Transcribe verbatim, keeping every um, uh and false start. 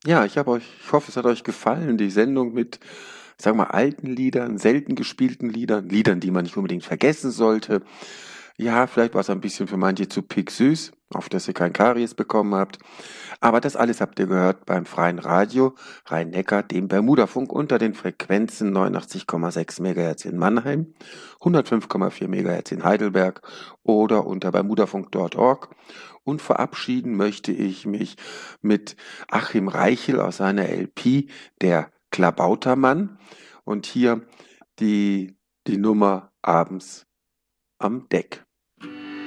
Ja, ich habe euch ich hoffe, es hat euch gefallen, die Sendung mit, sagen wir mal, alten Liedern, selten gespielten Liedern, Liedern, die man nicht unbedingt vergessen sollte. Ja, vielleicht war es ein bisschen für manche zu picksüß, auf dass ihr kein Karies bekommen habt. Aber das alles habt ihr gehört beim Freien Radio Rhein-Neckar, dem Bermudafunk unter den Frequenzen neunundachtzig Komma sechs Megahertz in Mannheim, hundertfünf Komma vier Megahertz in Heidelberg oder unter bermudafunk Punkt org. Und verabschieden möchte ich mich mit Achim Reichel aus seiner L P Der Klabautermann und hier die, die Nummer abends am Deck.